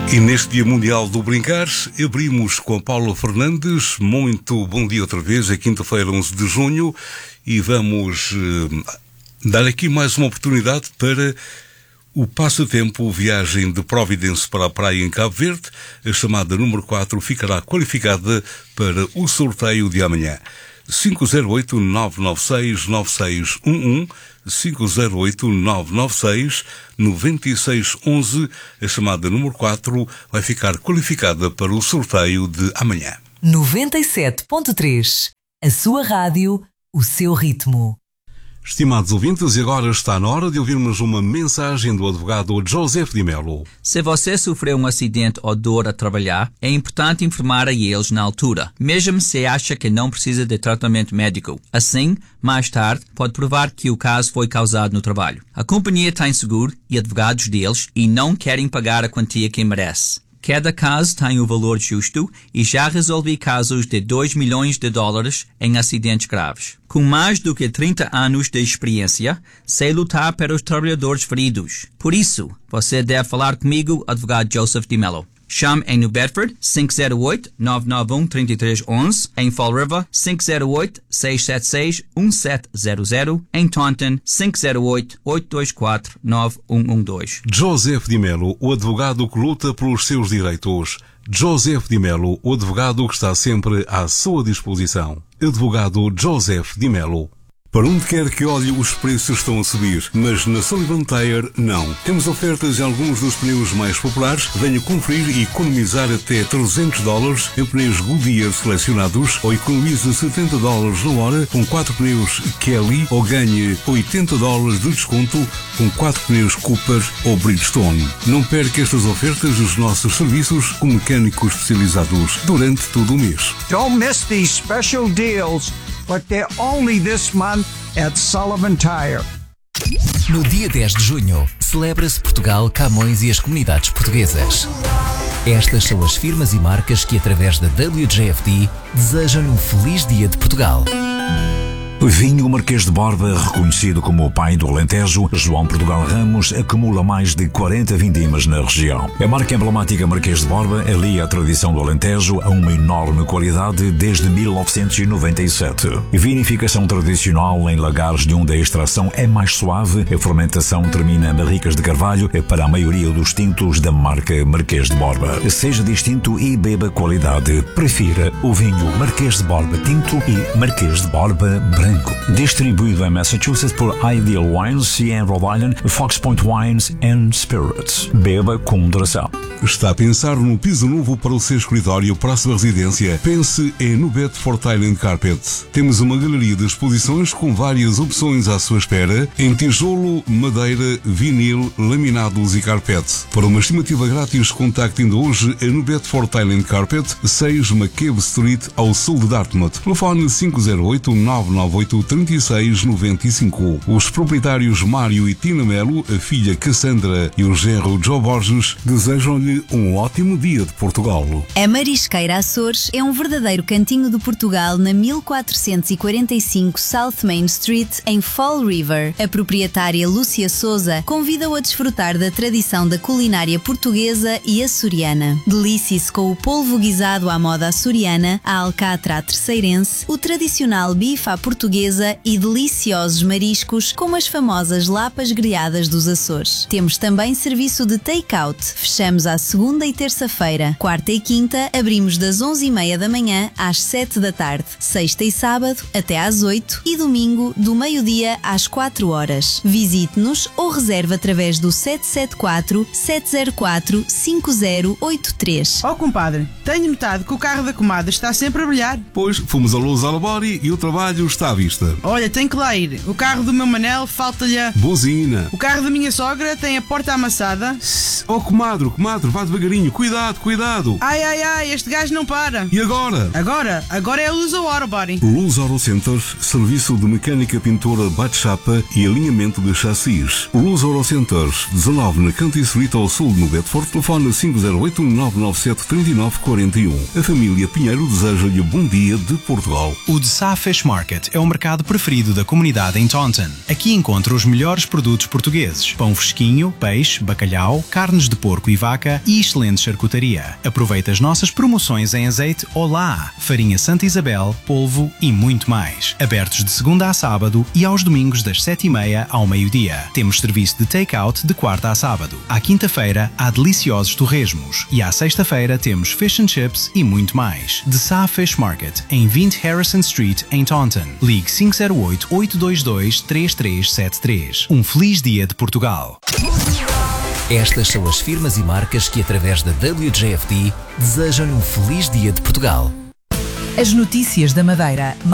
E neste Dia Mundial do Brincar, abrimos com a Paula Fernandes. Muito bom dia outra vez, é quinta-feira, 11 de junho, e vamos dar aqui mais uma oportunidade para o passatempo Viagem de Providence para a praia em Cabo Verde. A chamada número 4 ficará qualificada para o sorteio de amanhã. 508-996-9611, 508-996-9611. A chamada número 4 vai ficar qualificada para o sorteio de amanhã. 97.3, a sua rádio, o seu ritmo. Estimados ouvintes, e agora está na hora de ouvirmos uma mensagem do advogado Joseph Di Mello. Se você sofreu um acidente ou dor a trabalhar, é importante informar a eles na altura, mesmo se acha que não precisa de tratamento médico. Assim, mais tarde, pode provar que o caso foi causado no trabalho. A companhia tem seguro e advogados deles e não querem pagar a quantia que merece. Cada caso tem o valor justo e já resolvi casos de $2 milhões em acidentes graves. Com mais do que 30 anos de experiência, sei lutar pelos trabalhadores feridos. Por isso, você deve falar comigo, advogado Joseph Di Mello. Chame em New Bedford 508-991-3311, em Fall River 508-676-1700, em Taunton 508-824-9112. Joseph Di Mello, o advogado que luta pelos seus direitos. Joseph Di Mello, o advogado que está sempre à sua disposição. Advogado Joseph Di Mello. Para onde quer que olhe, os preços estão a subir, mas na Sullivan Tire, não. Temos ofertas em alguns dos pneus mais populares. Venha conferir e economizar até $300 em pneus Goodyear selecionados, ou economize $70 na hora com 4 pneus Kelly, ou ganhe $80 de desconto com 4 pneus Cooper ou Bridgestone. Não perca estas ofertas dos nossos serviços com mecânicos especializados durante todo o mês. Don't miss these special deals, but they're only this month at Sullivan Tire. No dia 10 de junho, celebra-se Portugal, Camões e as comunidades portuguesas. Estas são as firmas e marcas que, através da WJFD, desejam um feliz Dia de Portugal. Vinho Marquês de Borba, reconhecido como o pai do Alentejo, João Portugal Ramos acumula mais de 40 vindimas na região. A marca emblemática Marquês de Borba alia a tradição do Alentejo a uma enorme qualidade desde 1997. Vinificação tradicional em lagares de onde a extração é mais suave, a fermentação termina em barricas de carvalho para a maioria dos tintos da marca Marquês de Borba. Seja distinto e beba qualidade. Prefira o vinho Marquês de Borba Tinto e Marquês de Borba Branco. Distribuído em Massachusetts por Ideal Wines e em Rhode Island, Fox Point Wines and Spirits. Beba com moderação. Está a pensar no piso novo para o seu escritório, próxima residência? Pense em No Bedford Tile & Carpet. Temos uma galeria de exposições com várias opções à sua espera, em tijolo, madeira, vinil, laminados e carpete. Para uma estimativa grátis, contacte ainda hoje a No Bedford Tile & Carpet, 6 McCabe Street, ao sul de Dartmouth. Telefone 508-998-3695. Os proprietários Mário e Tina Melo, a filha Cassandra e o genro Joe Borges desejam-lhe um ótimo dia de Portugal. A Marisqueira Açores é um verdadeiro cantinho de Portugal na 1445 South Main Street, em Fall River. A proprietária Lúcia Souza convida-o a desfrutar da tradição da culinária portuguesa e açoriana. Delicie-se com o polvo guisado à moda açoriana, a alcatra à terceirense, o tradicional bife à portuguesa e deliciosos mariscos como as famosas lapas grelhadas dos Açores. Temos também serviço de take-out. Fechamos à segunda e terça-feira. Quarta e quinta abrimos das 11h30 da manhã às 7 da tarde. Sexta e sábado até às 8 e domingo do meio-dia às 4 horas. Visite-nos ou reserve através do 774-704-5083. Oh, compadre, tenho notado que o carro da comadre está sempre a brilhar. Pois, fomos a Luz Alabori e o trabalho está à vista. Olha, tem que lá ir. O carro do meu Manel falta-lhe a... Buzina. O carro da minha sogra tem a porta amassada. Oh, comadre, vá devagarinho. Cuidado. Ai, este gajo não para. E agora? Agora é a Luz Auto Body. Luz Auto Centers, serviço de mecânica, pintura, bate-chapa e alinhamento de chassis. Luz Auto Centers, 19 na Canty Street, ao sul de Bedford. Telefone 508-997-3941. A família Pinheiro deseja-lhe bom dia de Portugal. O De Sá Fish Market é o mercado preferido da comunidade em Taunton. Aqui encontra os melhores produtos portugueses: pão fresquinho, peixe, bacalhau, carne carnes de porco e vaca e excelente charcutaria. Aproveita as nossas promoções em azeite Olá, farinha Santa Isabel, polvo e muito mais. Abertos de segunda a sábado e aos domingos das 7h30 ao meio-dia. Temos serviço de take-out de quarta a sábado. À quinta-feira há deliciosos torresmos e à sexta-feira temos fish and chips e muito mais. The Sa Fish Market, em 20 Harrison Street, em Taunton. Ligue 508-822-3373. Um feliz dia de Portugal. Estas são as firmas e marcas que, através da WJFD, desejam um feliz dia de Portugal. As notícias da Madeira.